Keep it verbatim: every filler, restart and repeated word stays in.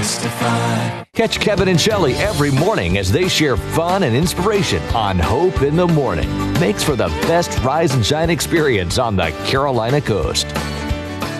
Justified. Catch Kevin and Shelley every morning as they share fun and inspiration on Hope in the Morning. Makes for the best rise and shine experience on the Carolina coast.